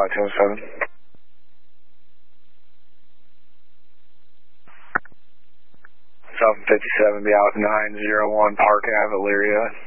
5207. South 57, be out 901 Park Ave, Elyria.